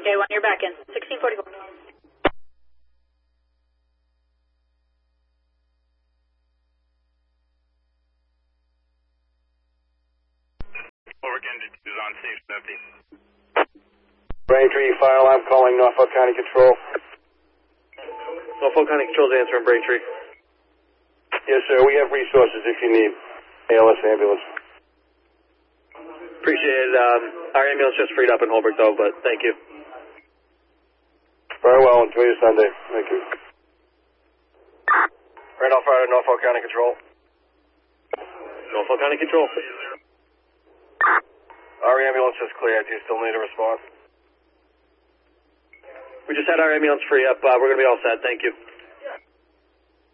K1, you're back in. 1644. Oregon is on safe, empty. Braintree, fire alarm calling Norfolk County Control. Norfolk County Control's answering Braintree. Yes, sir, we have resources if you need. ALS ambulance. Appreciate it. Our ambulance just freed up in Holbrook, though, but thank you. Very well, enjoy your Sunday. Thank you. Randolph Rider, Norfolk County Control. Norfolk County Control. Our ambulance is clear. Do you still need a response? We just had our ambulance free up. We're going to be all set. Thank you.